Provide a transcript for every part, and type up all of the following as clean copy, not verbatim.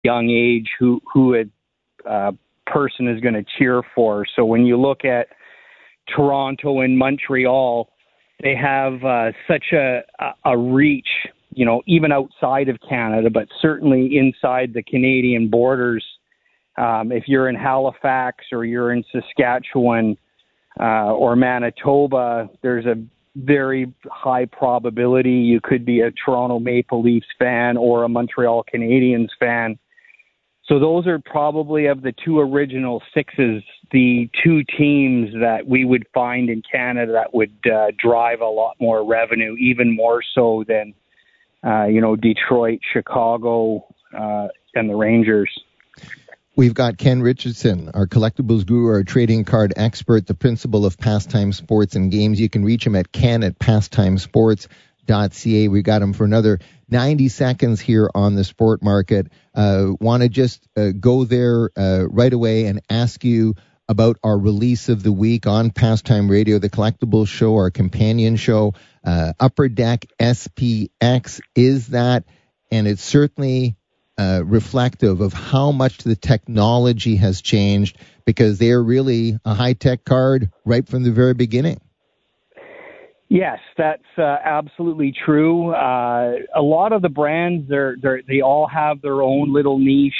young age who a person is going to cheer for. So when you look at Toronto and Montreal, they have such a reach, even outside of Canada, but certainly inside the Canadian borders. If you're in Halifax or you're in Saskatchewan or Manitoba, there's a very high probability you could be a Toronto Maple Leafs fan or a Montreal Canadiens fan. So those are probably, of the two original sixes, the two teams that we would find in Canada that would drive a lot more revenue, even more so than, Detroit, Chicago, and the Rangers. We've got Ken Richardson, our collectibles guru, our trading card expert, the principal of Pastime Sports and Games. You can reach him at ken@pastimesports.ca. We got him for another 90 seconds here on the sport market. Want to just go there right away and ask you about our release of the week on Pastime Radio, the collectibles show, our companion show, Upper Deck SPX. Is that, and it's certainly reflective of how much the technology has changed, because they're really a high-tech card right from the very beginning. Yes, that's absolutely true. A lot of the brands, they all have their own little niche.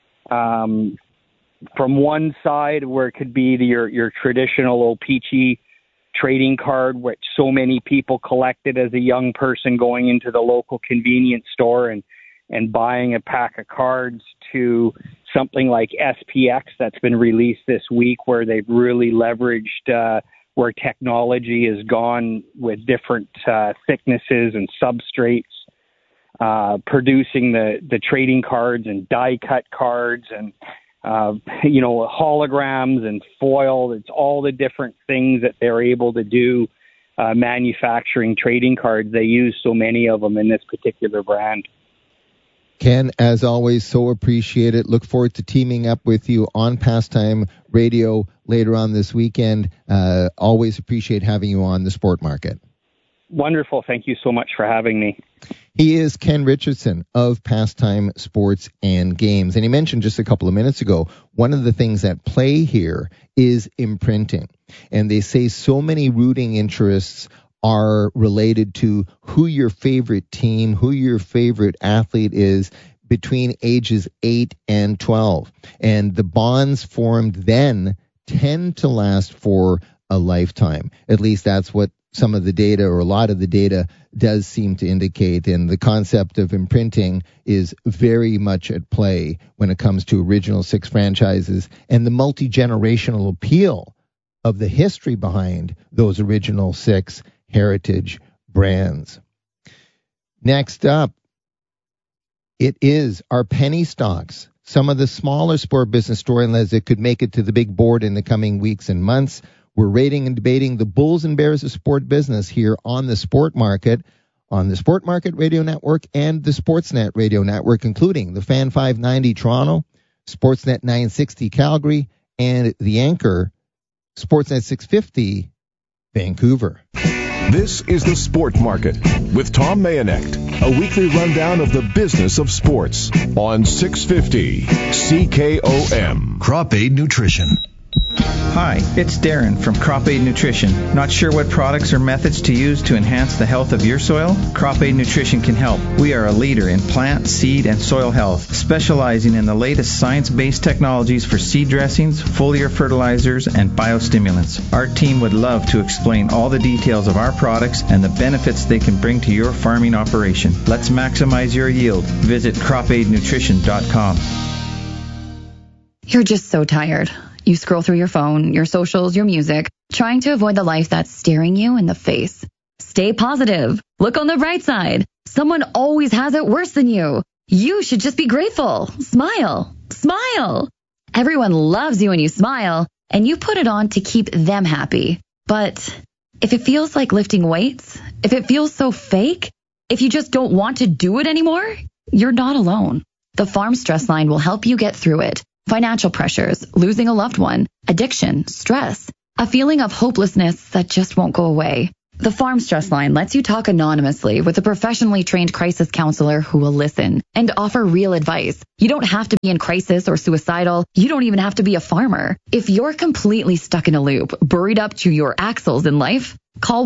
From one side, where it could be your traditional O-Pee-Chee trading card, which so many people collected as a young person going into the local convenience store and buying a pack of cards, to something like SPX that's been released this week, where they've really leveraged where technology has gone with different thicknesses and substrates, producing the trading cards and die-cut cards and, holograms and foil. It's all the different things that they're able to do manufacturing trading cards. They use so many of them in this particular brand. Ken, as always, so appreciate it. Look forward to teaming up with you on Pastime Radio later on this weekend. Always appreciate having you on the Sport Market. Wonderful. Thank you so much for having me. He is Ken Richardson of Pastime Sports and Games. And he mentioned just a couple of minutes ago, one of the things at play here is imprinting. And they say so many rooting interests are related to who your favorite team, who your favorite athlete is between ages 8 and 12. And the bonds formed then tend to last for a lifetime. At least that's what some of the data, or a lot of the data, does seem to indicate. And the concept of imprinting is very much at play when it comes to Original Six franchises and the multi-generational appeal of the history behind those Original Six heritage brands. Next up, it is our penny stocks. Some of the smaller sport business storylines that could make it to the big board in the coming weeks and months. We're rating and debating the bulls and bears of sport business here on the Sport Market, on the Sport Market Radio Network and the Sportsnet Radio Network, including the Fan 590 Toronto, Sportsnet 960 Calgary, and the Anchor Sportsnet 650 Vancouver. This is the Sport Market with Tom Mayonet, a weekly rundown of the business of sports on 650 CKOM. Crop Aid Nutrition. Hi, it's Darren from Crop Aid Nutrition. Not sure what products or methods to use to enhance the health of your soil? Crop Aid Nutrition can help. We are a leader in plant, seed, and soil health, specializing in the latest science-based technologies for seed dressings, foliar fertilizers, and biostimulants. Our team would love to explain all the details of our products and the benefits they can bring to your farming operation. Let's maximize your yield. Visit cropaidnutrition.com. You're just so tired. You scroll through your phone, your socials, your music, trying to avoid the life that's staring you in the face. Stay positive. Look on the bright side. Someone always has it worse than you. You should just be grateful. Smile. Smile. Everyone loves you when you smile, and you put it on to keep them happy. But if it feels like lifting weights, if it feels so fake, if you just don't want to do it anymore, you're not alone. The Farm Stress Line will help you get through it. Financial pressures, losing a loved one, addiction, stress, a feeling of hopelessness that just won't go away. The Farm Stress Line lets you talk anonymously with a professionally trained crisis counselor who will listen and offer real advice. You don't have to be in crisis or suicidal. You don't even have to be a farmer. If you're completely stuck in a loop, buried up to your axles in life, call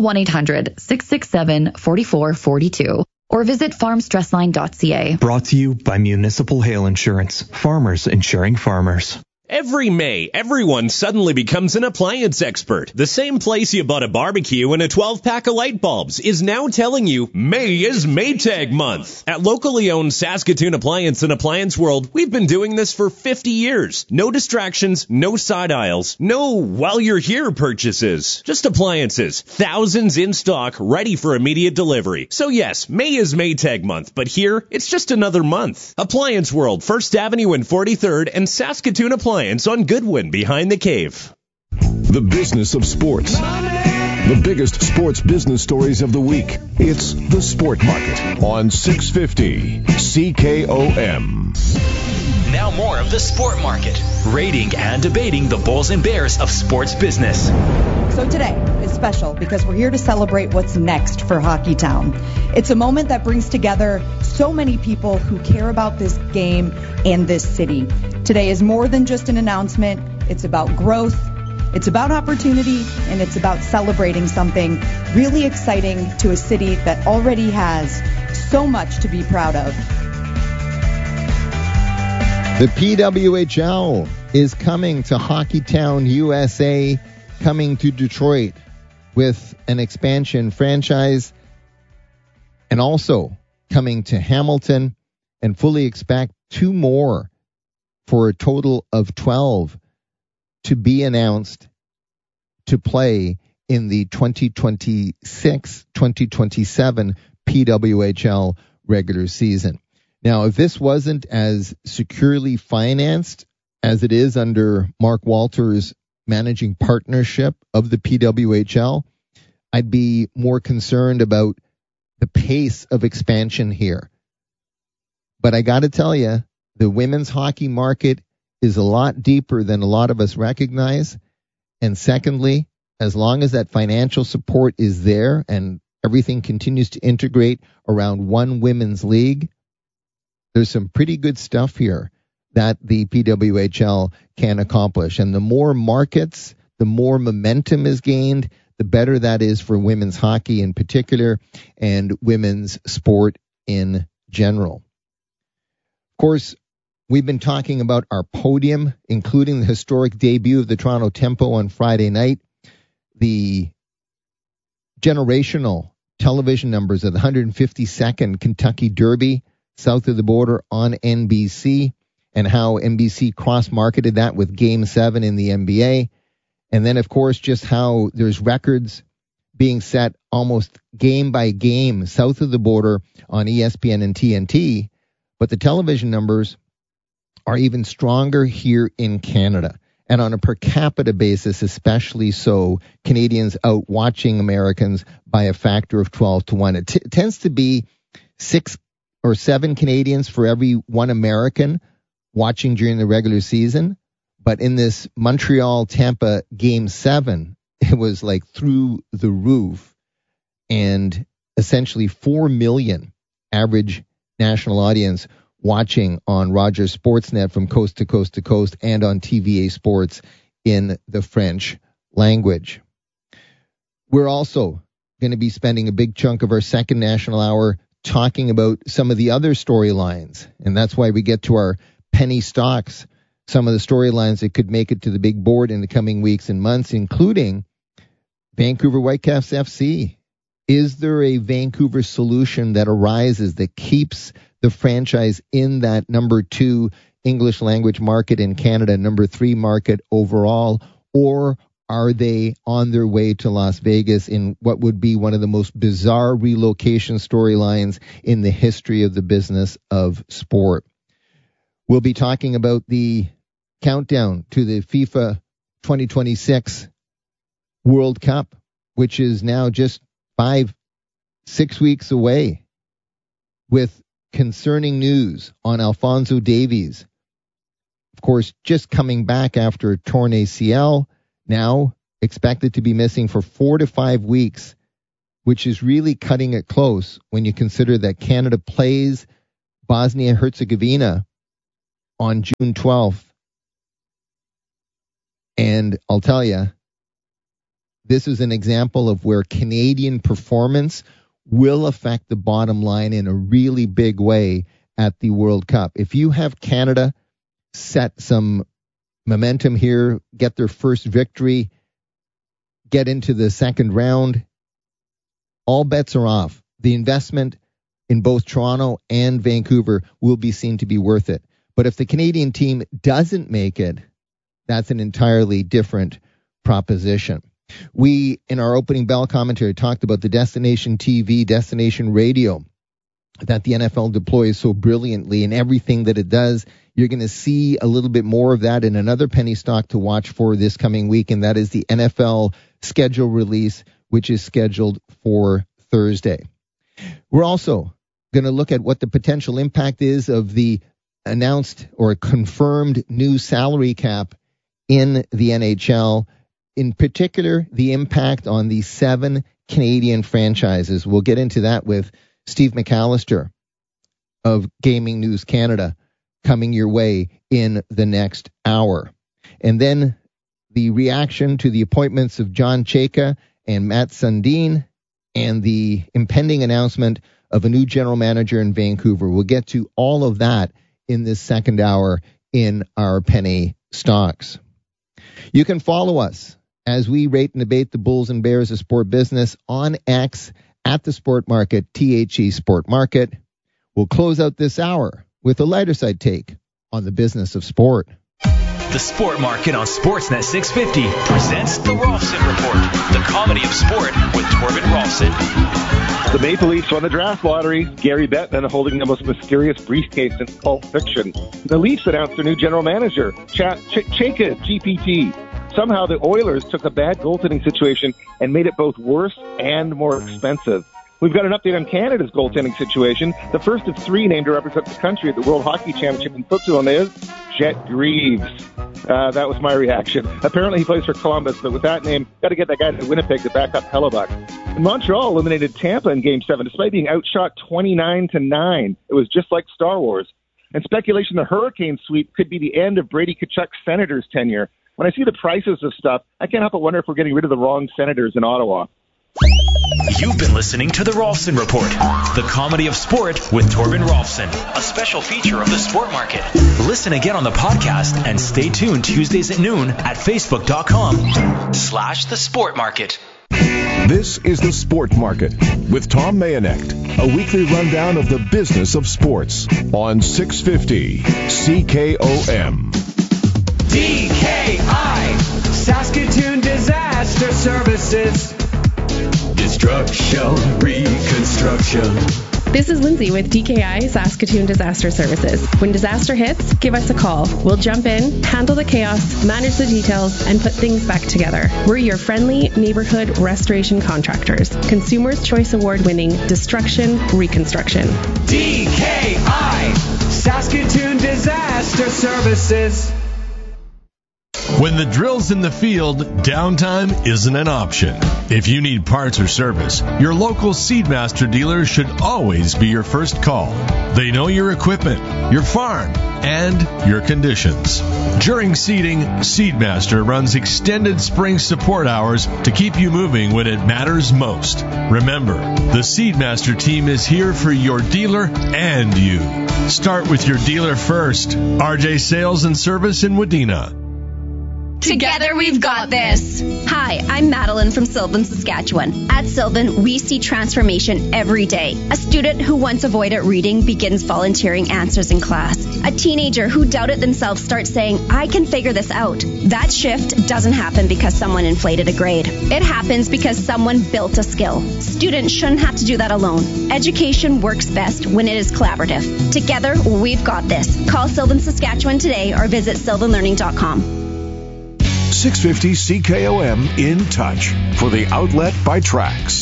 1-800-667-4442 or visit farmstressline.ca. Brought to you by Municipal Hail Insurance. Farmers insuring farmers. Every May, everyone suddenly becomes an appliance expert. The same place you bought a barbecue and a 12-pack of light bulbs is now telling you May is Maytag month. At locally owned Saskatoon Appliance and Appliance World, we've been doing this for 50 years. No distractions, no side aisles, no while you're here purchases. Just appliances, thousands in stock, ready for immediate delivery. So yes, May is Maytag month, but here, it's just another month. Appliance World, 1st Avenue and 43rd, and Saskatoon Appliance on Goodwin behind the cave. The business of sports. The biggest sports business stories of the week. It's the Sport Market on 650 CKOM. Now more of the Sport Market, rating and debating the bulls and bears of sports business. So today is special because we're here to celebrate what's next for Hockeytown. It's a moment that brings together so many people who care about this game and this city. Today is more than just an announcement. It's about growth, it's about opportunity, and it's about celebrating something really exciting to a city that already has so much to be proud of. The PWHL is coming to Hockeytown, USA, coming to Detroit with an expansion franchise, and also coming to Hamilton, and fully expect 2 more for a total of 12 to be announced to play in the 2026-2027 PWHL regular season. Now, if this wasn't as securely financed as it is under Mark Walter's managing partnership of the PWHL, I'd be more concerned about the pace of expansion here. But I got to tell you, the women's hockey market is a lot deeper than a lot of us recognize. And secondly, as long as that financial support is there and everything continues to integrate around one women's league, there's some pretty good stuff here that the PWHL can accomplish. And the more markets, the more momentum is gained, the better that is for women's hockey in particular and women's sport in general. Of course, we've been talking about our podium, including the historic debut of the Toronto Tempo on Friday night, the generational television numbers of the 152nd Kentucky Derby south of the border on NBC, and how NBC cross-marketed that with Game 7 in the NBA. And then, of course, just how there's records being set almost game by game south of the border on ESPN and TNT. But the television numbers are even stronger here in Canada. And on a per capita basis, especially so, Canadians out watching Americans by a factor of 12 to 1. It tends to be 6 or 7 Canadians for every 1 American watching during the regular season. But in this Montreal-Tampa Game 7, it was like through the roof, and essentially 4 million average national audience watching on Rogers Sportsnet from coast to coast to coast and on TVA Sports in the French language. We're also going to be spending a big chunk of our second national hour talking about some of the other storylines, and that's why we get to our penny stocks, some of the storylines that could make it to the big board in the coming weeks and months, including Vancouver Whitecaps FC. Is there a Vancouver solution that arises that keeps the franchise in that number 2 English language market in Canada, number 3 market overall, or are they on their way to Las Vegas in what would be one of the most bizarre relocation storylines in the history of the business of sport? We'll be talking about the countdown to the FIFA 2026 World Cup, which is now just 5-6 weeks away, with concerning news on Alphonso Davies. Of course, just coming back after a torn ACL, now expected to be missing for 4 to 5 weeks which is really cutting it close when you consider that Canada plays Bosnia-Herzegovina on June 12th. And I'll tell you, this is an example of where Canadian performance will affect the bottom line in a really big way at the World Cup. If you have Canada set some momentum here, get their first victory, get into the second round, all bets are off. The investment in both Toronto and Vancouver will be seen to be worth it. But if the Canadian team doesn't make it, that's an entirely different proposition. We, in our opening bell commentary, talked about the destination TV, destination radio that the NFL deploys so brilliantly, and everything that it does. You're going to see a little bit more of that in another penny stock to watch for this coming week, and that is the NFL schedule release, which is scheduled for Thursday. We're also going to look at what the potential impact is of the announced or confirmed new salary cap in the NHL, in particular, the impact on the 7 Canadian franchises. We'll get into that with Steve McAllister of Gaming News Canada coming your way in the next hour. And then the reaction to the appointments of John Chayka and Matt Sundin and the impending announcement of a new general manager in Vancouver. We'll get to all of that in this second hour in our penny stocks. You can follow us as we rate and debate the Bulls and Bears of sport business on X at the Sport Market, THE Sport Market. We'll close out this hour with a lighter side take on the business of sport. The Sport Market on Sportsnet 650 presents the Rolfson Report, the comedy of sport with Torben Rolfson. The Maple Leafs won the draft lottery. Gary Bettman holding the most mysterious briefcase in pulp fiction. The Leafs announced their new general manager, Chayka GPT. Somehow the Oilers took a bad goaltending situation and made it both worse and more expensive. We've got an update on Canada's goaltending situation. The first of 3 named to represent the country at the World Hockey Championship in Switzerland is Jet Greaves. That was my reaction. Apparently he plays for Columbus, but with that name, got to get that guy to Winnipeg to back up Hellebuck. And Montreal eliminated Tampa in Game 7 despite being outshot 29-9. It was just like Star Wars. And speculation the Hurricane sweep could be the end of Brady Tkachuk's Senators' tenure. When I see the prices of stuff, I can't help but wonder if we're getting rid of the wrong Senators in Ottawa. You've been listening to the Rolfson Report, the comedy of sport with Torben Rolfson, a special feature of the Sport Market. Listen again on the podcast and stay tuned Tuesdays at noon at facebook.com/the Sport Market. This is the Sport Market with Tom Mayonet, a weekly rundown of the business of sports on 650 CKOM. DKI, Saskatoon Disaster Services. Destruction, reconstruction. This is Lindsay with DKI Saskatoon Disaster Services. When disaster hits, give us a call. We'll jump in, handle the chaos, manage the details, and put things back together. We're your friendly neighborhood restoration contractors. Consumers' Choice Award-winning Destruction Reconstruction. DKI, Saskatoon Disaster Services. When the drill's in the field, downtime isn't an option. If you need parts or service, your local Seedmaster dealer should always be your first call. They know your equipment, your farm, and your conditions. During seeding, Seedmaster runs extended spring support hours to keep you moving when it matters most. Remember, the Seedmaster team is here for your dealer and you. Start with your dealer first. RJ Sales and Service in Wadena. Together we've got this. Hi, I'm Madeline from Sylvan, Saskatchewan. At Sylvan, we see transformation every day. A student who once avoided reading begins volunteering answers in class. A teenager who doubted themselves starts saying, I can figure this out. That shift doesn't happen because someone inflated a grade. It happens because someone built a skill. Students shouldn't have to do that alone. Education works best when it is collaborative. Together, we've got this. Call Sylvan, Saskatchewan today or visit sylvanlearning.com. 650 CKOM in touch for the outlet by Trax.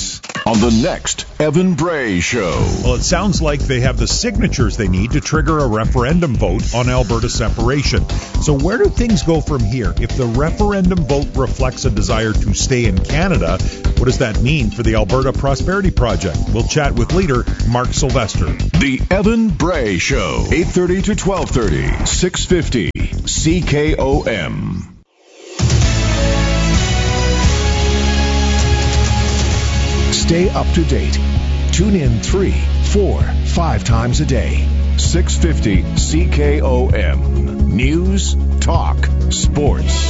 on the next Evan Bray Show. Well, it sounds like they have the signatures they need to trigger a referendum vote on Alberta separation. So where do things go from here? If the referendum vote reflects a desire to stay in Canada, what does that mean for the Alberta Prosperity Project? We'll chat with leader Mark Sylvester. The Evan Bray Show, 8:30 to 12:30, 650 CKOM. Stay up to date. Tune in 3, 4, 5 times a day. 650 CKOM. News, talk, sports.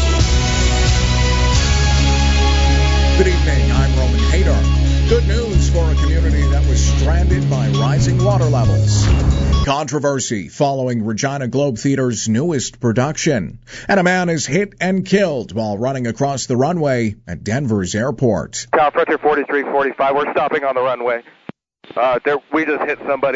Good evening, I'm Roman Haydar. Good news for a community that was stranded by rising water levels. Controversy following Regina Globe Theater's newest production. And a man is hit and killed while running across the runway at Denver's airport. Tower Frontier 4345, we're stopping on the runway. We just hit somebody.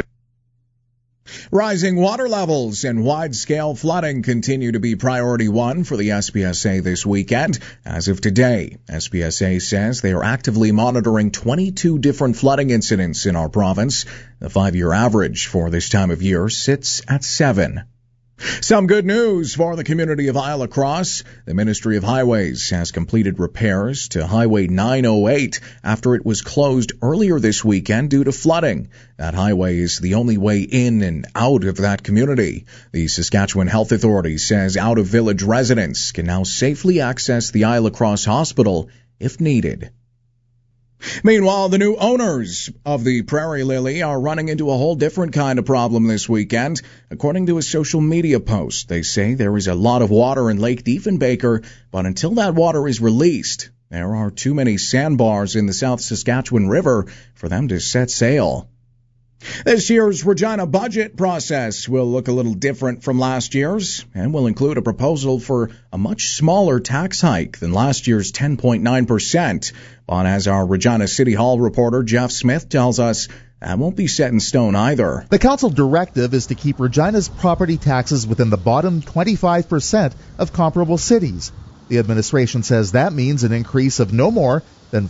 Rising water levels and wide-scale flooding continue to be priority one for the SPSA this weekend. As of today, SPSA says they are actively monitoring 22 different flooding incidents in our province. The 5-year average for this time of year sits at 7. Some good news for the community of Isle Cross. The Ministry of Highways has completed repairs to Highway 908 after it was closed earlier this weekend due to flooding. That highway is the only way in and out of that community. The Saskatchewan Health Authority says out-of-village residents can now safely access the Isle Cross Hospital if needed. Meanwhile, the new owners of the Prairie Lily are running into a whole different kind of problem this weekend. According to a social media post, they say there is a lot of water in Lake Diefenbaker, but until that water is released, there are too many sandbars in the South Saskatchewan River for them to set sail. This year's Regina budget process will look a little different from last year's and will include a proposal for a much smaller tax hike than last year's 10.9%. But as our Regina City Hall reporter Jeff Smith tells us, that won't be set in stone either. The council directive is to keep Regina's property taxes within the bottom 25% of comparable cities. The administration says that means an increase of no more than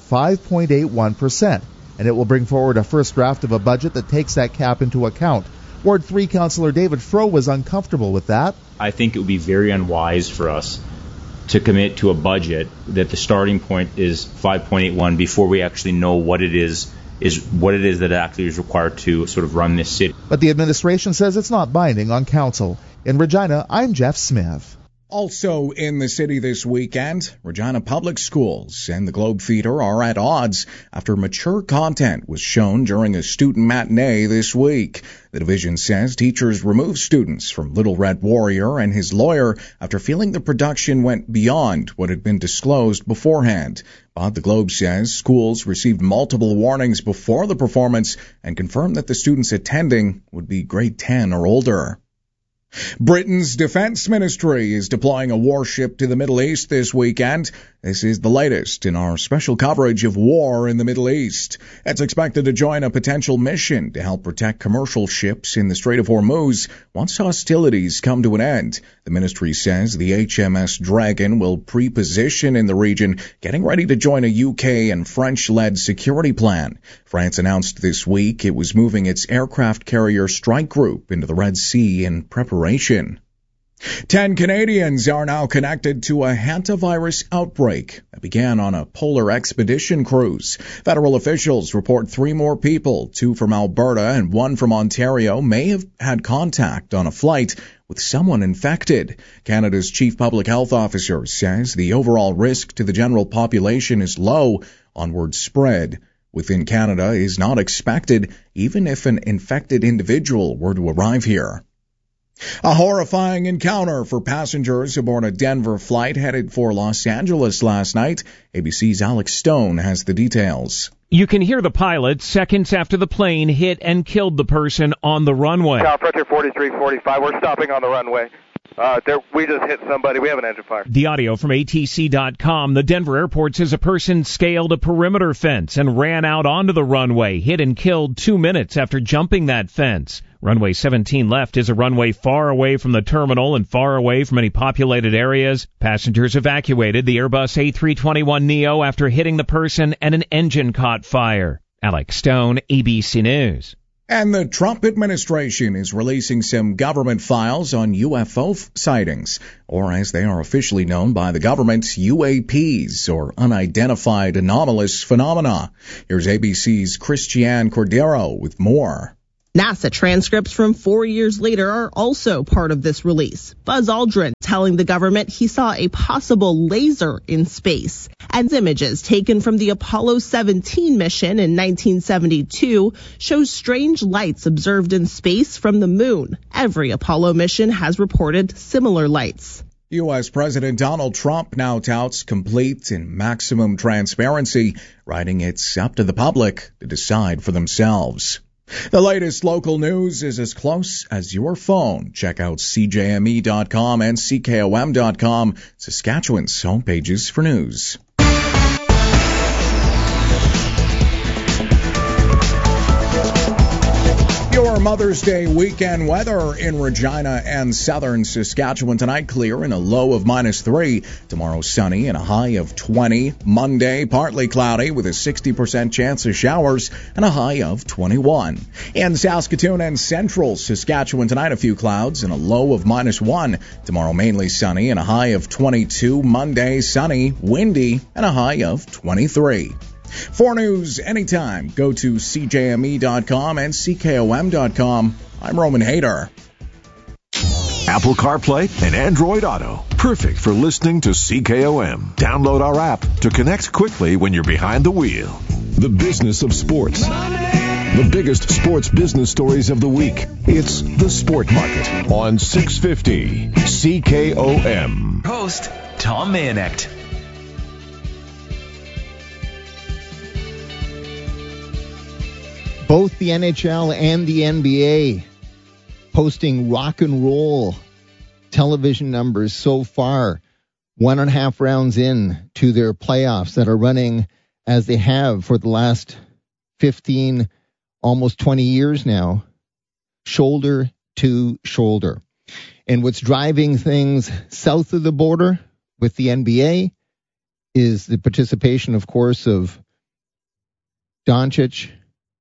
5.81%. And it will bring forward a first draft of a budget that takes that cap into account. Ward 3 Councillor David Froh was uncomfortable with that. I think it would be very unwise for us to commit to a budget that the starting point is 5.81 before we actually know what it is that actually is required to sort of run this city. But the administration says it's not binding on council. In Regina, I'm Jeff Smith. Also in the city this weekend, Regina Public Schools and the Globe Theater are at odds after mature content was shown during a student matinee this week. The division says teachers removed students from Little Red Warrior and his lawyer after feeling the production went beyond what had been disclosed beforehand. But the Globe says schools received multiple warnings before the performance and confirmed that the students attending would be grade 10 or older. Britain's defense ministry is deploying a warship to the Middle East this weekend. This is the latest in our special coverage of war in the Middle East. It's expected to join a potential mission to help protect commercial ships in the Strait of Hormuz once hostilities come to an end. The ministry says the HMS Dragon will pre-position in the region, getting ready to join a UK and French-led security plan. France announced this week it was moving its aircraft carrier strike group into the Red Sea in preparation. 10 Canadians are now connected to a hantavirus outbreak that began on a polar expedition cruise. Federal officials report 3 more people, 2 from Alberta and 1 from Ontario, may have had contact on a flight with someone infected. Canada's chief public health officer says the overall risk to the general population is low. Onward spread within Canada is not expected, even if an infected individual were to arrive here. A horrifying encounter for passengers aboard a Denver flight headed for Los Angeles last night. ABC's Alex Stone has the details. You can hear the pilot seconds after the plane hit and killed the person on the runway. Tower Frontier 4345, we're stopping on the runway. We just hit somebody. We have an engine fire. The audio from ATC.com. The Denver airport says a person scaled a perimeter fence and ran out onto the runway, hit and killed 2 minutes after jumping that fence. Runway 17 left is a runway far away from the terminal and far away from any populated areas. Passengers evacuated the Airbus A321neo after hitting the person and an engine caught fire. Alex Stone, ABC News. And the Trump administration is releasing some government files on UFO sightings, or as they are officially known by the government, UAPs, or Unidentified Anomalous Phenomena. Here's ABC's Christiane Cordero with more. NASA transcripts from 4 years later are also part of this release. Buzz Aldrin telling the government he saw a possible laser in space. And images taken from the Apollo 17 mission in 1972 shows strange lights observed in space from the moon. Every Apollo mission has reported similar lights. U.S. President Donald Trump now touts complete and maximum transparency, writing it's up to the public to decide for themselves. The latest local news is as close as your phone. Check out CJME.com and CKOM.com, Saskatchewan's homepages for news. Your Mother's Day weekend weather in Regina and southern Saskatchewan tonight, clear and a low of -3. Tomorrow sunny and a high of 20. Monday partly cloudy with a 60% chance of showers and a high of 21. In Saskatoon and central Saskatchewan tonight, a few clouds and a low of -1. Tomorrow mainly sunny and a high of 22. Monday sunny, windy and a high of 23. For news anytime, go to CJME.com and CKOM.com. I'm Roman Hader. Apple CarPlay and Android Auto. Perfect for listening to CKOM. Download our app to connect quickly when you're behind the wheel. The business of sports. The biggest sports business stories of the week. It's The Sport Market on 650 CKOM. Host Tom Mayenknecht. Both the NHL and the NBA posting rock and roll television numbers so far, 1.5 rounds in to their playoffs that are running as they have for the last 15, almost 20 years now, shoulder to shoulder. And what's driving things south of the border with the NBA is the participation, of course, of Doncic,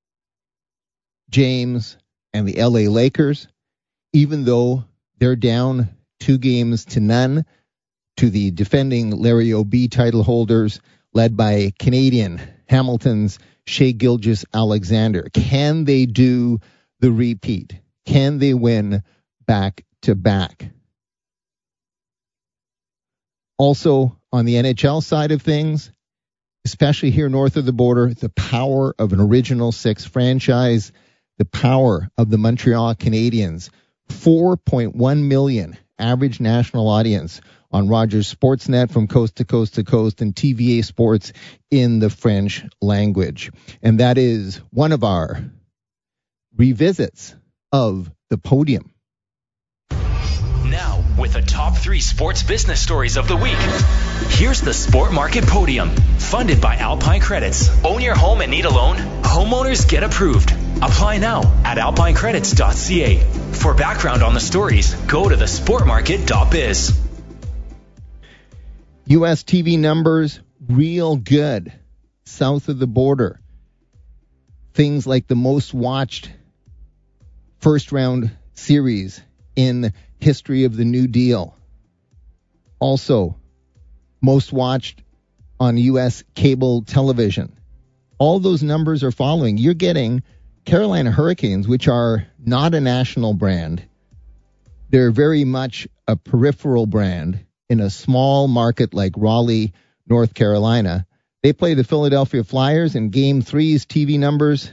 James, and the LA Lakers, even though they're down 2-0 to the defending Larry O'B title holders, led by Canadian Hamilton's Shai Gilgeous-Alexander. Can they do the repeat? Can they win back-to-back? Also, on the NHL side of things, especially here north of the border, the power of an Original Six franchise, the power of the Montreal Canadiens, 4.1 million average national audience on Rogers Sportsnet from coast to coast to coast, and TVA Sports in the French language. And that is one of our revisits of the podium. Now, with the top 3 sports business stories of the week, here's the Sport Market Podium, funded by Alpine Credits. Own your home and need a loan? Homeowners get approved. Apply now at alpinecredits.ca. For background on the stories, go to thesportmarket.biz. U.S. TV numbers, real good south of the border. Things like the most watched first round series in history of the New Deal. Also, most watched on U.S. cable television. All those numbers are following. You're getting Carolina Hurricanes, which are not a national brand. They're very much a peripheral brand in a small market like Raleigh, North Carolina. They play the Philadelphia Flyers, and Game 3's TV numbers,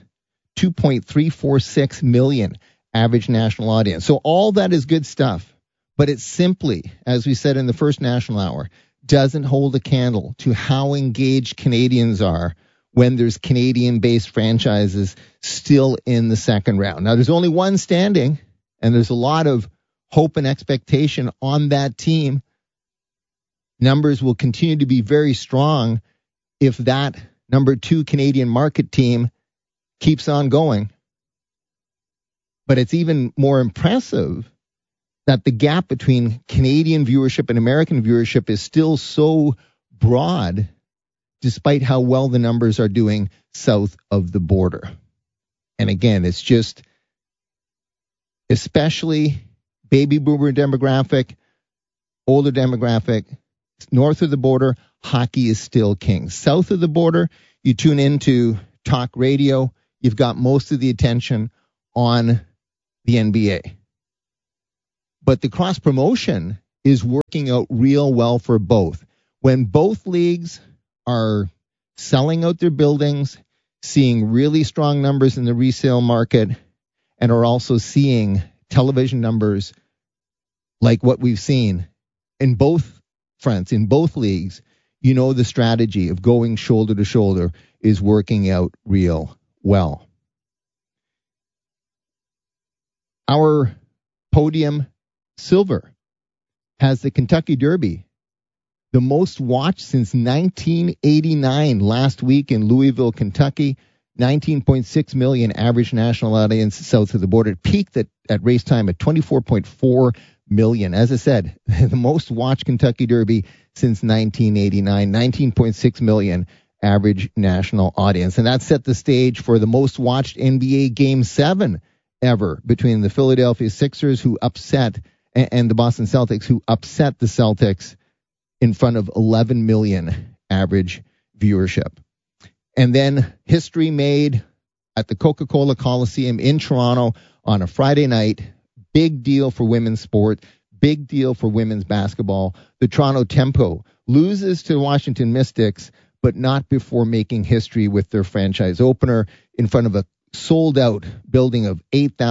2.346 million average national audience. So all that is good stuff, but it simply, as we said in the first national hour, doesn't hold a candle to how engaged Canadians are when there's Canadian-based franchises still in the second round. Now, there's only one standing, and there's a lot of hope and expectation on that team. Numbers will continue to be very strong if that number 2 Canadian market team keeps on going. But it's even more impressive that the gap between Canadian viewership and American viewership is still so broad despite how well the numbers are doing south of the border. And again, it's just especially baby boomer demographic, older demographic, north of the border, hockey is still king. South of the border, you tune into talk radio, you've got most of the attention on the NBA. But the cross promotion is working out real well for both. When both leagues are selling out their buildings, seeing really strong numbers in the resale market, and are also seeing television numbers like what we've seen in both fronts, in both leagues, you know the strategy of going shoulder to shoulder is working out real well. Our podium silver has the Kentucky Derby, the most watched since 1989 last week in Louisville, Kentucky. 19.6 million average national audience south of the border. It peaked at race time at 24.4 million. As I said, the most watched Kentucky Derby since 1989. 19.6 million average national audience. And that set the stage for the most watched NBA Game 7 ever between the Philadelphia Sixers, who upset, and the Boston Celtics, who upset the Celtics in front of 11 million average viewership. And then history made at the Coca-Cola Coliseum in Toronto on a Friday night. Big deal for women's sport, big deal for women's basketball. The Toronto Tempo loses to the Washington Mystics, but not before making history with their franchise opener in front of a sold-out building of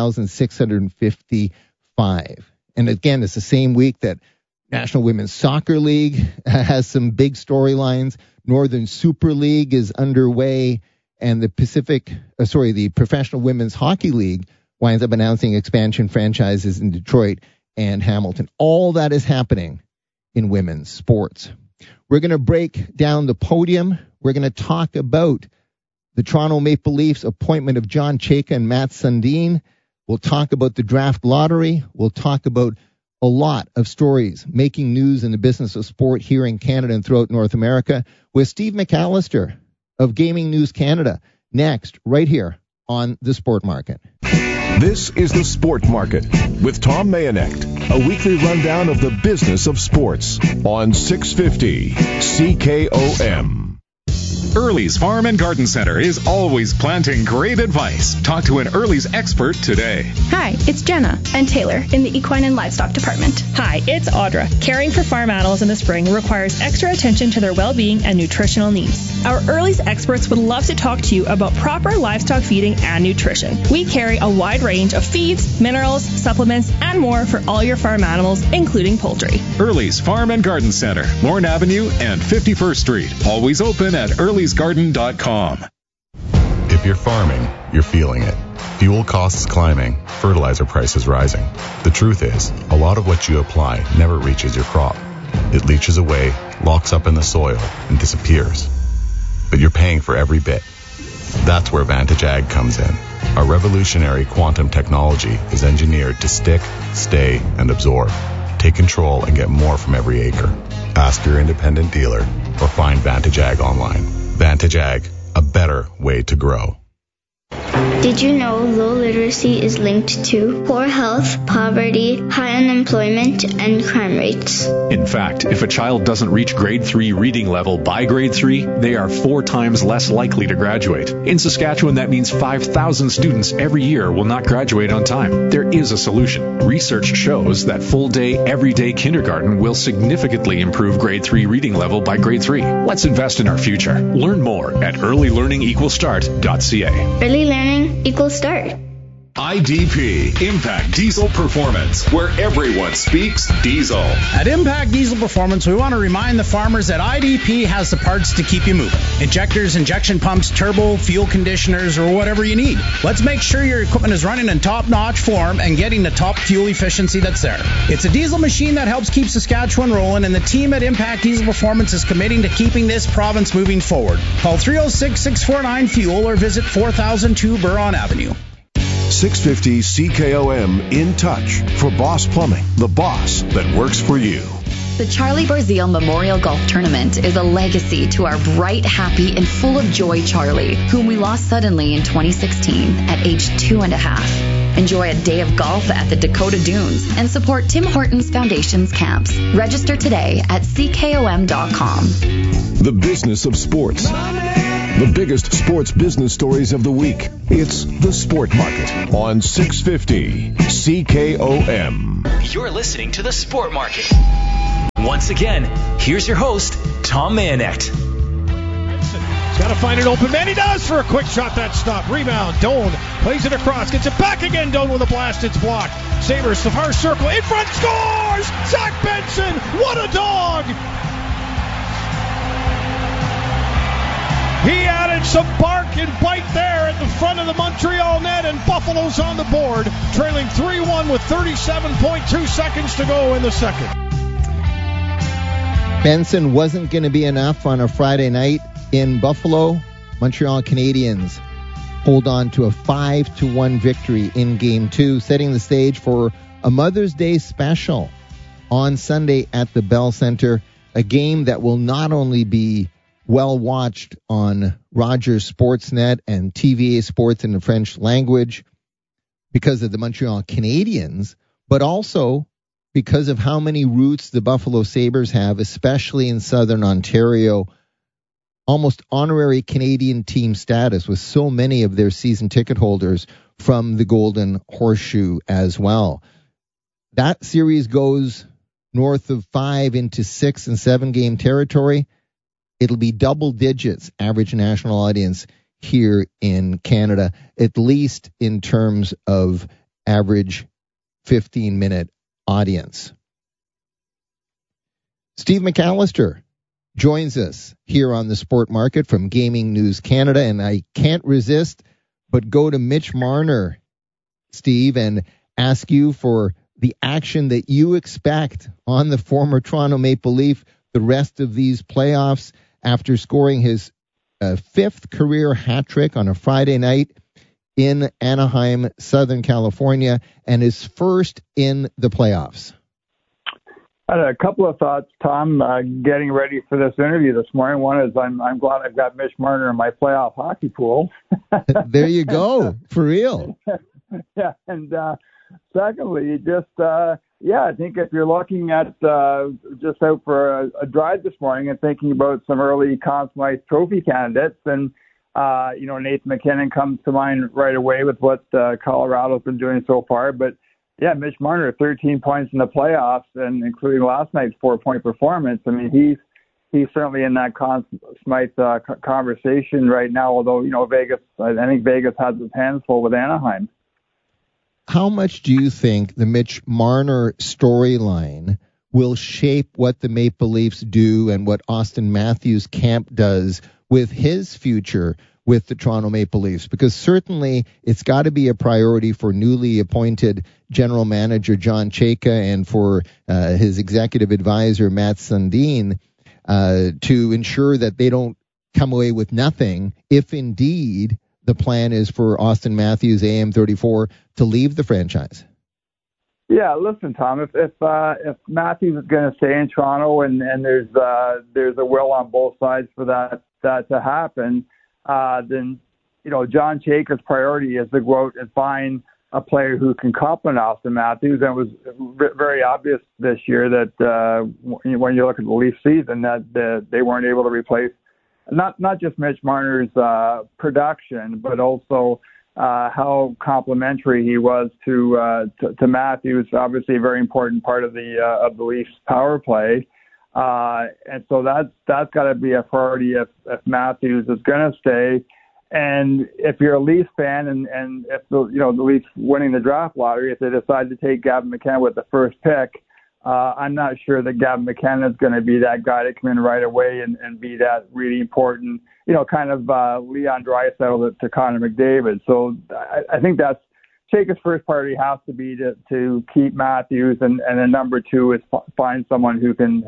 8,655. And again, it's the same week that National Women's Soccer League has some big storylines. Northern Super League is underway, and the the Professional Women's Hockey League winds up announcing expansion franchises in Detroit and Hamilton. All that is happening in women's sports. We're going to break down the podium. We're going to talk about the Toronto Maple Leafs appointment of John Chayka and Matt Sundin. We'll talk about the draft lottery. We'll talk about a lot of stories making news in the business of sport here in Canada and throughout North America with Steve McAllister of Gaming News Canada next, right here on The Sport Market. This is The Sport Market with Tom Mayonet, a weekly rundown of the business of sports on 650 CKOM. Early's Farm and Garden Center is always planting great advice. Talk to an Early's expert today. Hi, it's Jenna and Taylor in the Equine and Livestock Department. Hi, it's Audra. Caring for farm animals in the spring requires extra attention to their well-being and nutritional needs. Our Early's experts would love to talk to you about proper livestock feeding and nutrition. We carry a wide range of feeds, minerals, supplements, and more for all your farm animals, including poultry. Early's Farm and Garden Center, Lorne Avenue and 51st Street. Always open at earlysgarden.com. If you're farming, you're feeling it. Fuel costs climbing, fertilizer prices rising. The truth is, a lot of what you apply never reaches your crop. It leaches away, locks up in the soil, and disappears. But you're paying for every bit. That's where Vantage Ag comes in. Our revolutionary quantum technology is engineered to stick, stay, and absorb. Take control and get more from every acre. Ask your independent dealer or find Vantage Ag online. Vantage Ag, a better way to grow. Did you know low literacy is linked to poor health, poverty, high unemployment, and crime rates? In fact, if a child doesn't reach grade 3 reading level by grade 3, they are 4 times less likely to graduate. In Saskatchewan, that means 5,000 students every year will not graduate on time. There is a solution. Research shows that full-day, everyday kindergarten will significantly improve grade 3 reading level by grade 3. Let's invest in our future. Learn more at earlylearningequalstart.ca. Early learning equals start. IDP, Impact Diesel Performance, where everyone speaks diesel. At Impact Diesel Performance, we want to remind the farmers that IDP has the parts to keep you moving. Injectors, injection pumps, turbo, fuel conditioners, or whatever you need. Let's make sure your equipment is running in top-notch form and getting the top fuel efficiency that's there. It's a diesel machine that helps keep Saskatchewan rolling, and the team at Impact Diesel Performance is committing to keeping this province moving forward. Call 306-649-FUEL or visit 4002 Buron Avenue. 650 CKOM In Touch for Boss Plumbing, the boss that works for you. The Charlie Barzile Memorial Golf Tournament is a legacy to our bright, happy, and full of joy Charlie, whom we lost suddenly in 2016 at age 2.5. Enjoy a day of golf at the Dakota Dunes and support Tim Hortons Foundation's camps. Register today at ckom.com. The business of sports. The biggest sports business stories of the week. It's The Sport Market on 650 CKOM. You're listening to The Sport Market. Once again, here's your host, Tom Mayonet. He's got to find an open man. He does for a quick shot. That stop. Rebound. Doan plays it across. Gets it back again. Doan with a blast. It's blocked. Sabres, the far circle. In front. Scores! Zach Benson. What a dog! He added some bark and bite there at the front of the Montreal net, and Buffalo's on the board, trailing 3-1 with 37.2 seconds to go in the second. Benson wasn't going to be enough on a Friday night in Buffalo. Montreal Canadiens hold on to a 5-1 victory in Game 2, setting the stage for a Mother's Day special on Sunday at the Bell Centre, a game that will not only be well watched on Rogers Sportsnet and TVA Sports in the French language because of the Montreal Canadiens, but also because of how many roots the Buffalo Sabres have, especially in Southern Ontario. Almost honorary Canadian team status with so many of their season ticket holders from the Golden Horseshoe as well. That series goes north of 5 into 6 and 7 game territory. It'll be double digits average national audience here in Canada, at least in terms of average 15-minute audience. Steve McAllister joins us here on the Sport Market from Gaming News Canada, and I can't resist but go to Mitch Marner, Steve, and ask you for the action that you expect on the former Toronto Maple Leaf the rest of these playoffs, after scoring his fifth career hat trick on a Friday night in Anaheim, Southern California, and his first in the playoffs. I had a couple of thoughts, Tom, getting ready for this interview this morning. One is I'm glad I've got Mitch Marner in my playoff hockey pool. There you go, for real. Yeah, and secondly, just I think if you're looking at just out for a drive this morning and thinking about some early Conn Smythe Trophy candidates, then Nathan MacKinnon comes to mind right away with what Colorado's been doing so far. But yeah, Mitch Marner, 13 points in the playoffs, and including last night's 4-point performance. I mean, he's certainly in that Conn Smythe conversation right now. Although I think Vegas has its hands full with Anaheim. How much do you think the Mitch Marner storyline will shape what the Maple Leafs do and what Auston Matthews' camp does with his future with the Toronto Maple Leafs? Because certainly it's got to be a priority for newly appointed general manager John Chayka and for his executive advisor Matt Sundin to ensure that they don't come away with nothing if indeed the plan is for Auston Matthews, AM34, to leave the franchise. Yeah, listen, Tom. If Matthews is going to stay in Toronto and there's a will on both sides for that to happen, then John Chayka's priority is to go out and find a player who can complement Auston Matthews. And it was very obvious this year that when you look at the Leafs season, that they weren't able to replace not just Mitch Marner's production, but also how complimentary he was to Matthews. Obviously, a very important part of the Leafs power play, and so that's got to be a priority if Matthews is going to stay. And if you're a Leafs fan, and if the Leafs winning the draft lottery, if they decide to take Gavin McKenna with the first pick, I'm not sure that Gavin McKenna is going to be that guy to come in right away and be that really important, kind of Leon Draisaitl to Connor McDavid. So I think that's Chayka's first priority has to be to keep Matthews, and then number two is find someone who can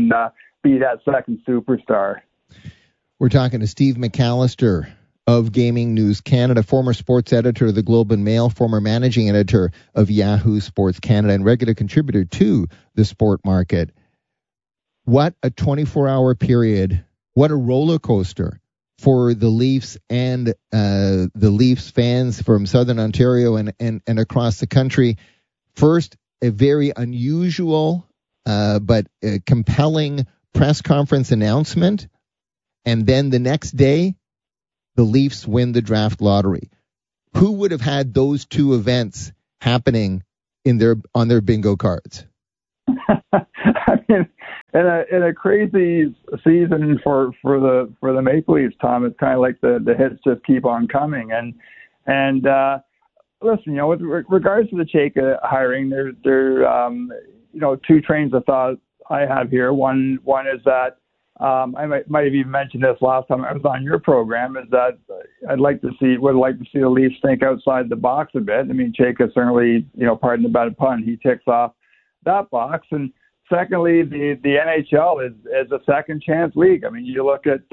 be that second superstar. We're talking to Steve McAllister of Gaming News Canada, former sports editor of the Globe and Mail, former managing editor of Yahoo Sports Canada, and regular contributor to the Sport Market. what a 24-hour period, what a roller coaster for the Leafs and the Leafs fans from Southern Ontario and across the country. First, a very unusual but compelling press conference announcement, and then the next day, the Leafs win the draft lottery. Who would have had those two events happening on their bingo cards? I mean, in a crazy season for the Maple Leafs, Tom, it's kind of like the hits just keep on coming. And listen, with regards to the Chayka hiring, there two trains of thought I have here. One is that I might have even mentioned this last time I was on your program, is that would like to see the Leafs think outside the box a bit. I mean, Chayka certainly, pardon the bad pun, he ticks off that box. And secondly, the NHL is a second chance league. I mean, you look at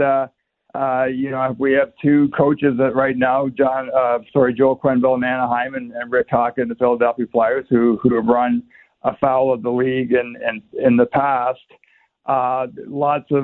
we have two coaches that right now, Joel Quenneville in Anaheim and Rick Tocchet in the Philadelphia Flyers, who have run afoul of the league in the past. Lots of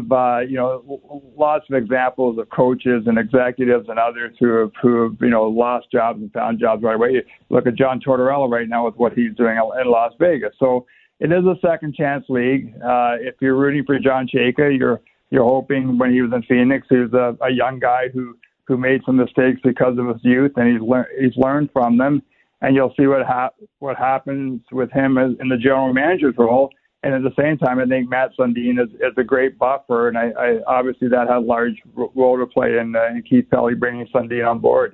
examples of coaches and executives and others who have lost jobs and found jobs right away. Look at John Tortorella right now with what he's doing in Las Vegas. So it is a second chance league. If you're rooting for John Chayka, you're hoping when he was in Phoenix, he was a young guy who made some mistakes because of his youth, and he's learned from them. And you'll see what happens with him in the general manager's role. And at the same time, I think Matt Sundin is a great buffer, and I obviously that had a large role to play in Keith Pelly bringing Sundin on board.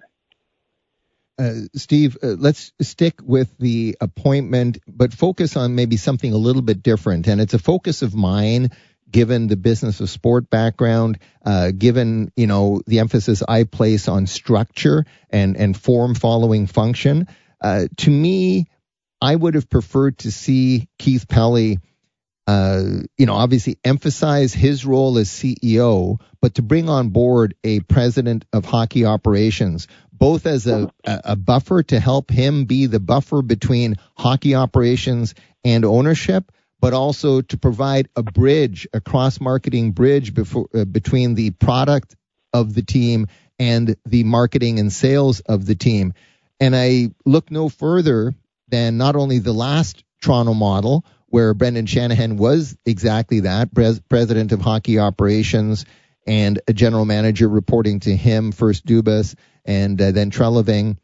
Steve, let's stick with the appointment, but focus on maybe something a little bit different. And it's a focus of mine, given the business of sport background, given, the emphasis I place on structure and form following function. To me, I would have preferred to see Keith Pelly, obviously emphasize his role as CEO, but to bring on board a president of hockey operations, both as a buffer to help him be the buffer between hockey operations and ownership, but also to provide a cross-marketing bridge between the product of the team and the marketing and sales of the team. And I look no further than not only the last Toronto model, where Brendan Shanahan was exactly that, president of hockey operations and a general manager reporting to him, first Dubas and then Treliving.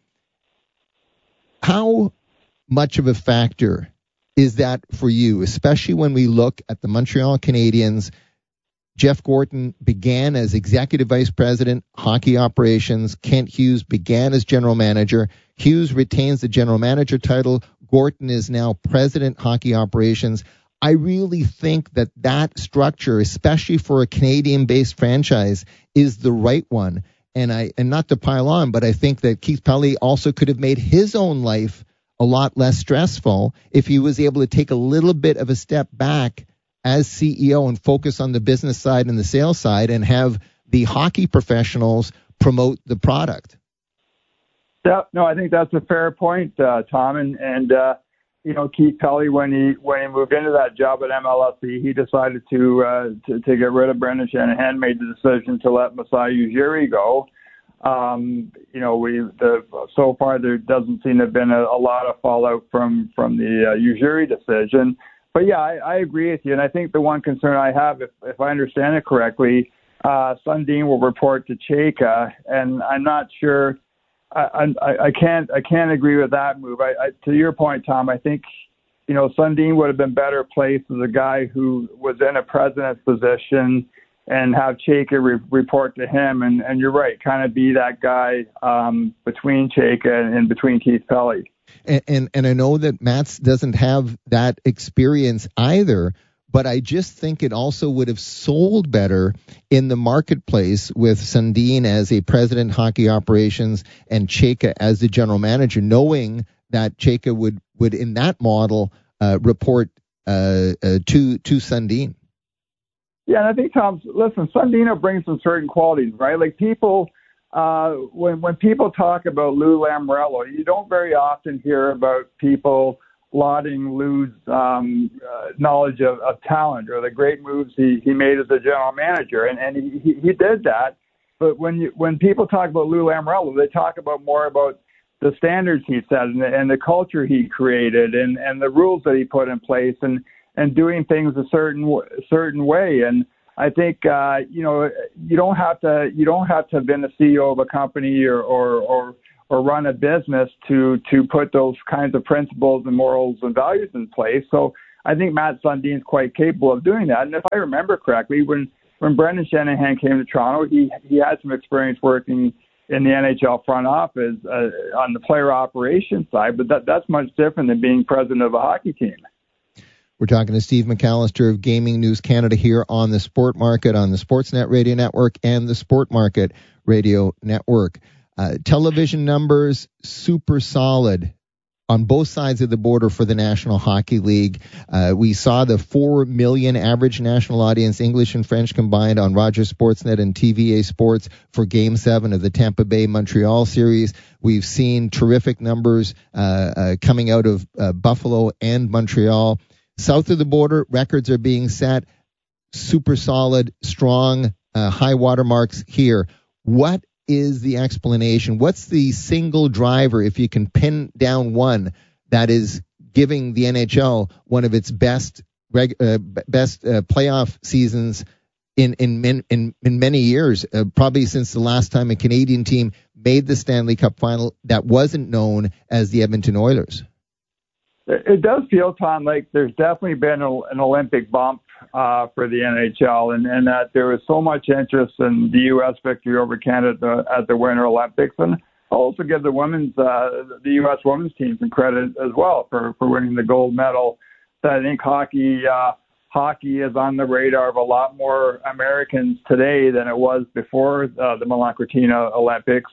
How much of a factor is that for you, especially when we look at the Montreal Canadiens? Jeff Gorton began as executive vice president, hockey operations. Kent Hughes began as general manager. Hughes retains the general manager title. Gorton is now president, hockey operations. I really think that structure, especially for a Canadian-based franchise, is the right one. And not to pile on, but I think that Keith Pelly also could have made his own life a lot less stressful if he was able to take a little bit of a step back as CEO and focus on the business side and the sales side and have the hockey professionals promote the product. Yeah, no, I think that's a fair point, Tom. And Keith Pelly, when he moved into that job at MLSE, he decided to get rid of Brendan Shanahan, made the decision to let Masai Ujiri go. So far there doesn't seem to have been a lot of fallout from the Ujiri decision. But yeah, I agree with you, and I think the one concern I have, if I understand it correctly, Sundin will report to Chayka, and I'm not sure. I can't agree with that move. To your point, Tom, I think Sundin would have been better placed as a guy who was in a president's position and have Chayka report to him, and you're right, kind of be that guy between Chayka and between Keith Pelly. And I know that Mats doesn't have that experience either, but I just think it also would have sold better in the marketplace with Sundin as a president hockey operations and Chayka as the general manager, knowing that Chayka would in that model report to Sundin. Yeah, and I think, Tom, listen, Sundin brings some certain qualities, right? Like people, when people talk about Lou Lamoriello, you don't very often hear about people lauding Lou's knowledge of talent or the great moves he made as a general manager, and he did that. But when people talk about Lou Lamoriello, they talk about more about the standards he set and the culture he created and the rules that he put in place and doing things a certain way. And I think you don't have to have been the CEO of a company or run a business to put those kinds of principles and morals and values in place. So I think Matt Sundin's quite capable of doing that. And if I remember correctly, when Brendan Shanahan came to Toronto, he had some experience working in the NHL front office on the player operations side, but that's much different than being president of a hockey team. We're talking to Steve McAllister of Gaming News Canada here on the Sport Market, on the Sportsnet Radio Network and the Sport Market Radio Network. Television numbers super solid on both sides of the border for the National Hockey League. We saw the 4 million average national audience, English and French combined, on Rogers Sportsnet and TVA Sports for Game 7 of the Tampa Bay-Montreal series. We've seen terrific numbers coming out of Buffalo and Montreal. South of the border, records are being set. Super solid, strong, high watermarks here. What is the explanation? What's the single driver, if you can pin down one, that is giving the NHL one of its best playoff seasons in many years, probably since the last time a Canadian team made the Stanley Cup final that wasn't known as the Edmonton Oilers? It does feel, Tom, like there's definitely been an Olympic bump for the NHL, and that there was so much interest in the U.S. victory over Canada at the Winter Olympics. And I'll also give the U.S. women's team some credit as well for winning the gold medal. So I think hockey is on the radar of a lot more Americans today than it was before the Milan Cortina Olympics.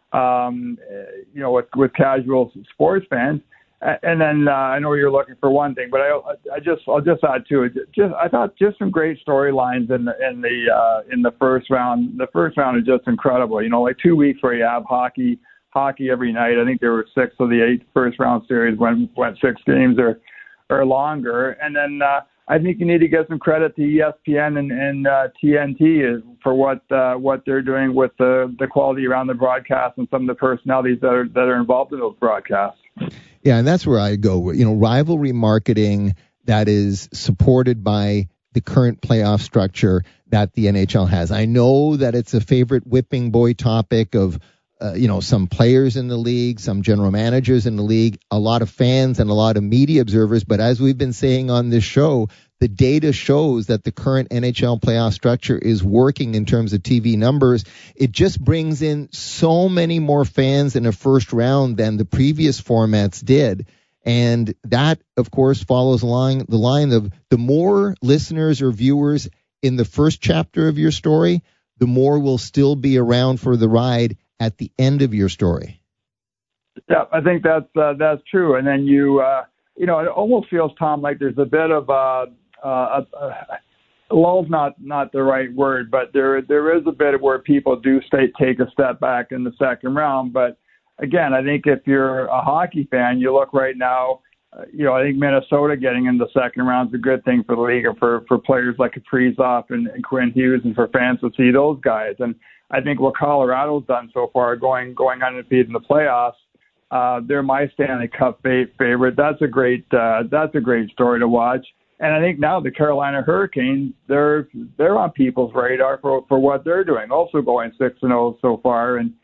With casual sports fans. And then I know you're looking for one thing, but I'll just add to it. I thought just some great storylines in the first round. The first round is just incredible. Like 2 weeks where you have hockey every night. I think there were 6 of the 8 first round series went 6 games or longer. And then I think you need to give some credit to ESPN and TNT for what they're doing with the quality around the broadcast and some of the personalities that are involved in those broadcasts. Yeah, and that's where I go. Rivalry marketing that is supported by the current playoff structure that the NHL has. I know that it's a favorite whipping boy topic of, some players in the league, some general managers in the league, a lot of fans and a lot of media observers. But as we've been saying on this show, the data shows that the current NHL playoff structure is working in terms of TV numbers. It just brings in so many more fans in a first round than the previous formats did. And that, of course, follows along the line of the more listeners or viewers in the first chapter of your story, the more will still be around for the ride at the end of your story. Yeah, I think that's true. And then it almost feels, Tom, like there's a bit of lull's not the right word, but there is a bit of where people do take a step back in the second round. But again, I think if you're a hockey fan, you look right now, I think Minnesota getting in the second round is a good thing for the league and for players like Kaprizov and Quinn Hughes and for fans to see those guys. And I think what Colorado's done so far, going undefeated in the playoffs, they're my Stanley Cup favorite. That's a great story to watch. And I think now the Carolina Hurricanes, they're on people's radar for what they're doing. Also going 6-0 so far, and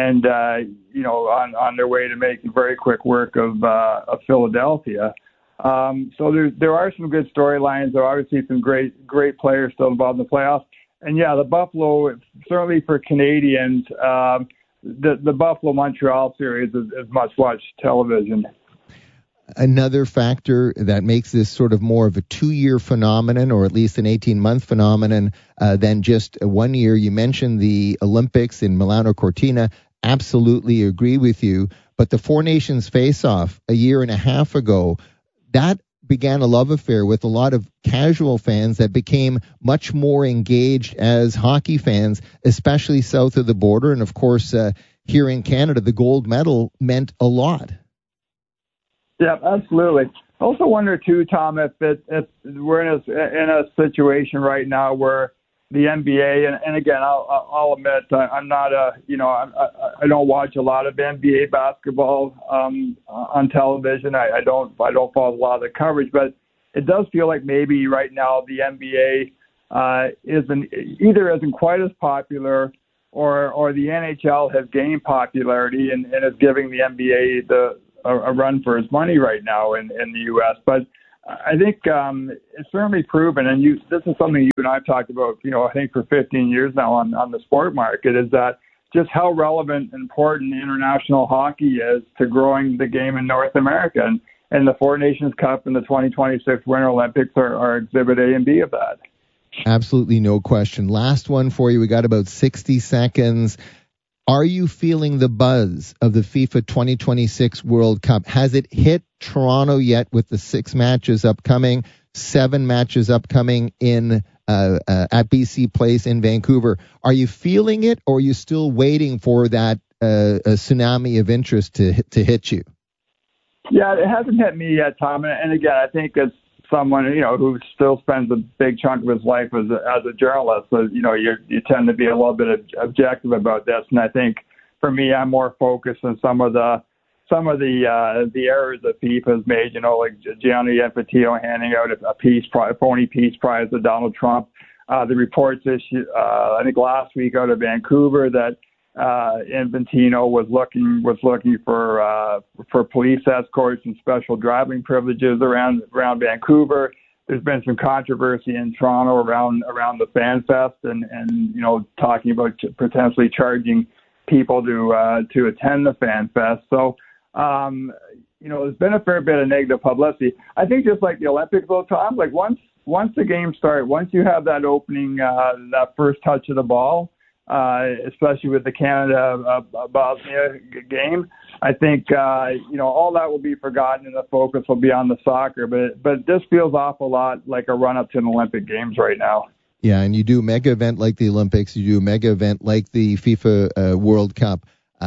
on their way to making very quick work of Philadelphia. So there are some good storylines. There are obviously some great players still involved in the playoffs. And yeah, the Buffalo, certainly for Canadians, the Buffalo-Montreal series is much-watched television. Another factor that makes this sort of more of a 2-year phenomenon, or at least an 18-month phenomenon, than just 1 year. You mentioned the Olympics in Milano Cortina. Absolutely agree with you. But the Four Nations face-off a year and a half ago, that began a love affair with a lot of casual fans that became much more engaged as hockey fans, especially south of the border. And of course, here in Canada, the gold medal meant a lot. Yeah, absolutely. I also wonder too, Tom, if we're in a situation right now where the NBA, and again, I'll admit I'm not I don't watch a lot of NBA basketball on television. I don't follow a lot of the coverage, but it does feel like maybe right now the NBA isn't quite as popular, or the NHL has gained popularity and is giving the NBA a run for its money right now in the U.S. But I think it's certainly proven, and this is something you and I have talked about, I think for 15 years now on the sport market, is that just how relevant and important international hockey is to growing the game in North America. And the Four Nations Cup and the 2026 Winter Olympics are exhibit A and B of that. Absolutely, no question. Last one for you. We got about 60 seconds. Are you feeling the buzz of the FIFA 2026 World Cup? Has it hit Toronto yet with the 6 matches upcoming, 7 matches upcoming in at BC Place in Vancouver? Are you feeling it, or are you still waiting for that a tsunami of interest to hit you? Yeah, it hasn't hit me yet, Tom. And again, I think it's someone who still spends a big chunk of his life as a journalist. So you tend to be a little bit objective about this. And I think for me, I'm more focused on some of the errors that FIFA has made. Like Gianni Infantino handing out a phony peace prize to Donald Trump. The reports issued I think last week out of Vancouver that Infantino was looking for police escorts and special driving privileges around Vancouver. There's been some controversy in Toronto around the Fan Fest and talking about potentially charging people to attend the Fan Fest. So there's been a fair bit of negative publicity. I think just like the Olympics, though, Tom, like once the games start, once you have that opening, that first touch of the ball, especially with the Canada-Bosnia game, I think all that will be forgotten and the focus will be on the soccer. But this feels awful lot like a run-up to an Olympic Games right now. Yeah, and you do a mega event like the Olympics, you do a mega event like the FIFA World Cup.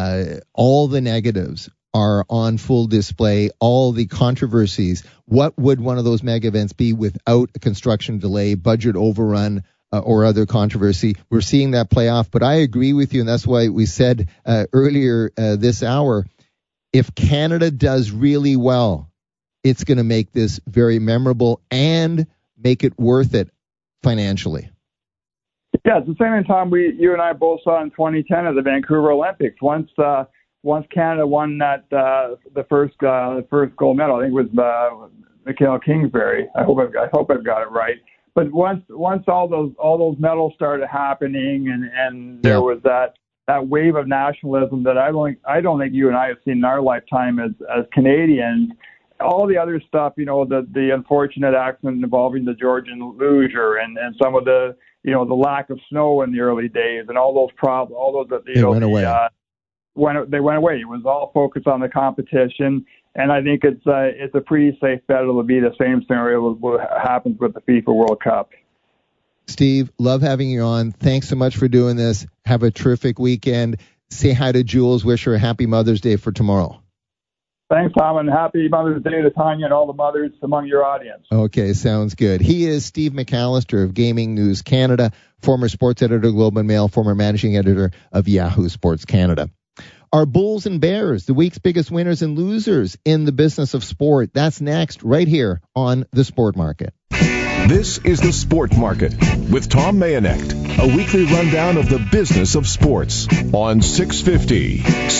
All the negatives are on full display, all the controversies. What would one of those mega events be without a construction delay, budget overrun, or other controversy? We're seeing that play off, but I agree with you, and that's why we said earlier this hour, if Canada does really well, it's going to make this very memorable and make it worth it financially. Yeah, it's the same time you and I both saw in 2010 at the Vancouver Olympics. Once Canada won that the first gold medal, I think it was Mikhail Kingsbury. I hope I've got it right. But once all those medals started happening and there was that wave of nationalism that I don't think you and I have seen in our lifetime as Canadians. All the other stuff, the unfortunate accident involving the Georgian luger and some of the the lack of snow in the early days and all those problems, all those they went away. They went away. It was all focused on the competition. And I think it's a pretty safe bet it'll be the same scenario as what happens with the FIFA World Cup. Steve, love having you on. Thanks so much for doing this. Have a terrific weekend. Say hi to Jules. Wish her a happy Mother's Day for tomorrow. Thanks, Tom, and happy Mother's Day to Tanya and all the mothers among your audience. Okay, sounds good. He is Steve McAllister of Gaming News Canada, former sports editor of Globe and Mail, former managing editor of Yahoo Sports Canada. Our Bulls and Bears, the week's biggest winners and losers in the business of sport. That's next, right here on The Sport Market. This is The Sport Market with Tom Mayonet, a weekly rundown of the business of sports on 650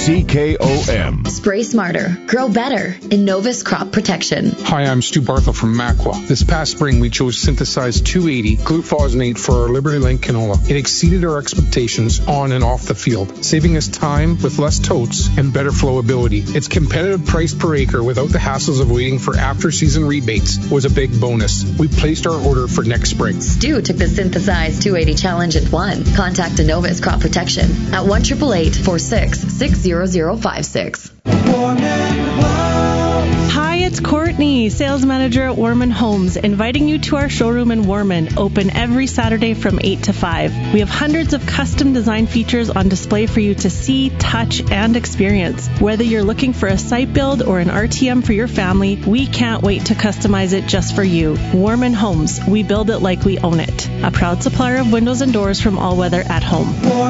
CKOM. Spray smarter, grow better. Innovis Crop Protection. Hi, I'm Stu Barthel from Macwa. This past spring, we chose Synthesized 280 glufosinate for our Liberty Link canola. It exceeded our expectations on and off the field, saving us time with less totes and better flowability. Its competitive price per acre without the hassles of waiting for after-season rebates was a big bonus. We placed our order for next spring. Stu took the Synthesized 280 challenge and won. Contact Innovis Crop Protection at 1-888-46-60056. Hi, it's Courtney, sales manager at Warman Homes, inviting you to our showroom in Warman, open every Saturday from 8 to 5. We have hundreds of custom design features on display for you to see, touch, and experience. Whether you're looking for a site build or an RTM for your family, we can't wait to customize it just for you. Warman Homes, we build it like we own it. A proud supplier of windows and doors from All Weather at Home.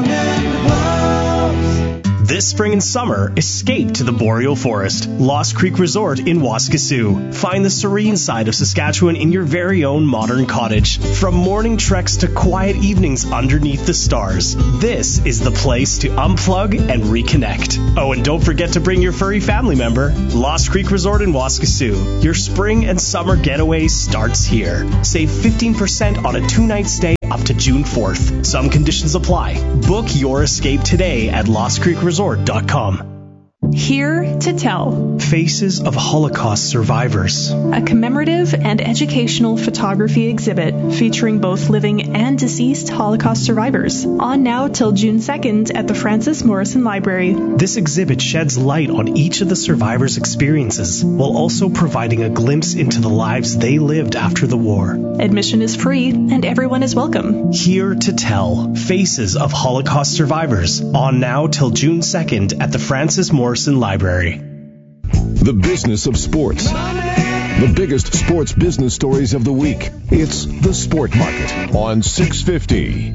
This spring and summer, escape to the Boreal Forest. Lost Creek Resort in Waskesiu. Find the serene side of Saskatchewan in your very own modern cottage. From morning treks to quiet evenings underneath the stars, this is the place to unplug and reconnect. Oh, and don't forget to bring your furry family member. Lost Creek Resort in Waskesiu. Your spring and summer getaway starts here. Save 15% on a 2-night stay up to June 4th. Some conditions apply. Book your escape today at lostcreekresort.com. Here to Tell. Faces of Holocaust Survivors. A commemorative and educational photography exhibit featuring both living and deceased Holocaust survivors. On now till June 2nd at the Francis Morrison Library. This exhibit sheds light on each of the survivors' experiences, while also providing a glimpse into the lives they lived after the war. Admission is free and everyone is welcome. Here to Tell. Faces of Holocaust Survivors. On now till June 2nd at the Francis Morrison Library. The business of sports. The biggest sports business stories of the week. It's the Sport Market on 650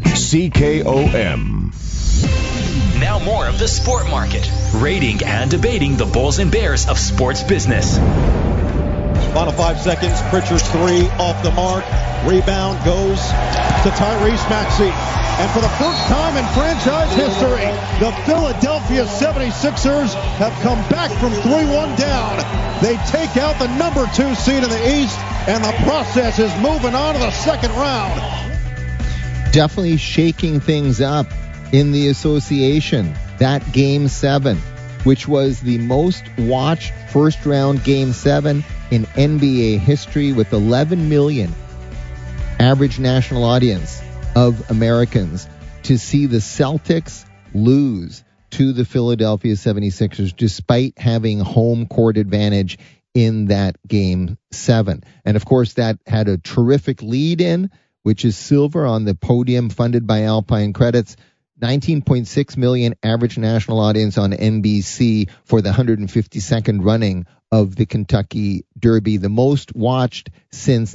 CKOM. Now more of the Sport Market, rating and debating the bulls and bears of sports business. Final 5 seconds. Pritchard's three off the mark. Rebound goes to Tyrese Maxey. And for the first time in franchise history, the Philadelphia 76ers have come back from 3-1 down. They take out the number 2 seed in the East, and the process is moving on to the second round. Definitely shaking things up in the association. That Game 7, which was the most watched first round Game 7 in NBA history, with 11 million average national audience of Americans, to see the Celtics lose to the Philadelphia 76ers despite having home court advantage in that Game 7. And of course, that had a terrific lead in, which is silver on the podium funded by Alpine Credits. 19.6 million average national audience on NBC for the 152nd running of the Kentucky Derby, the most watched since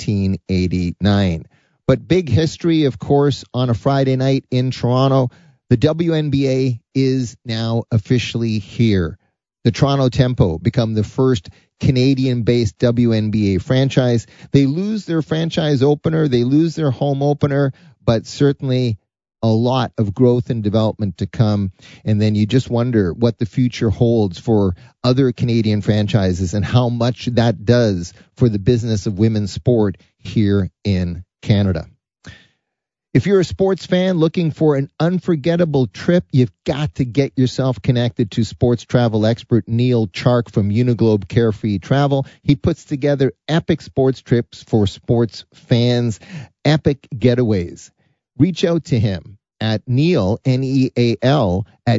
1989. But big history, of course, on a Friday night in Toronto. The WNBA is now officially here. The Toronto Tempo become the first Canadian-based WNBA franchise. They lose their franchise opener, they lose their home opener, but certainly a lot of growth and development to come. And then you just wonder what the future holds for other Canadian franchises and how much that does for the business of women's sport here in Canada. If you're a sports fan looking for an unforgettable trip, you've got to get yourself connected to sports travel expert Neil Chark from Uniglobe Carefree Travel. He puts together epic sports trips for sports fans, epic getaways. Reach out to him at Neil, Neal, at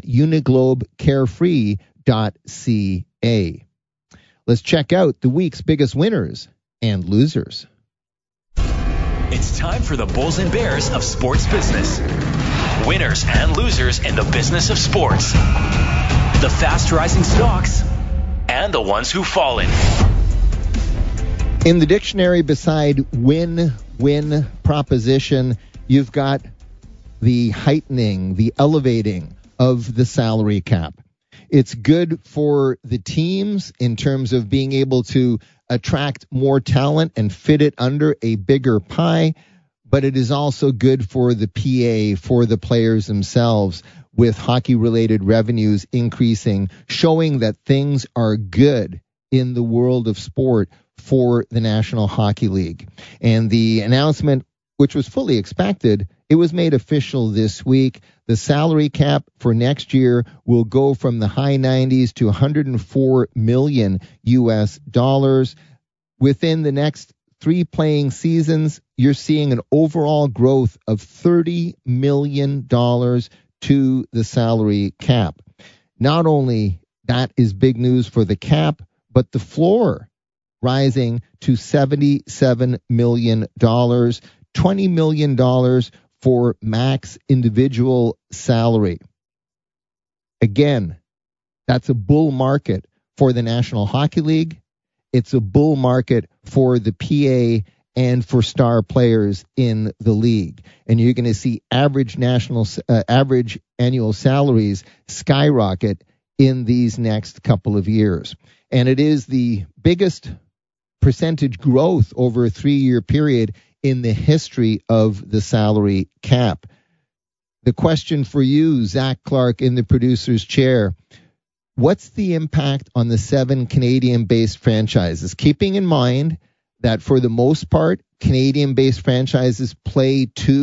uniglobecarefree.ca. Let's check out the week's biggest winners and losers. It's time for the bulls and bears of sports business. Winners and losers in the business of sports. The fast-rising stocks and the ones who've fallen. In the dictionary, beside win-win proposition, you've got the heightening, the elevating of the salary cap. It's good for the teams in terms of being able to attract more talent and fit it under a bigger pie, but it is also good for the PA, for the players themselves, with hockey-related revenues increasing, showing that things are good in the world of sport for the National Hockey League. And the announcement, which was fully expected, it was made official this week. The salary cap for next year will go from the high 90s to $104 million US. Within the next 3 playing seasons, you're seeing an overall growth of $30 million to the salary cap. Not only that is big news for the cap, but the floor rising to $77 million, $20 million for max individual salary. Again, that's a bull market for the National Hockey League. It's a bull market for the PA and for star players in the league. And you're going to see average annual salaries skyrocket in these next couple of years. And it is the biggest percentage growth over a 3-year period in the history of the salary cap. The question for you, Zach Clark, in the producer's chair, what's the impact on the 7 Canadian-based franchises? Keeping in mind that for the most part, Canadian-based franchises play to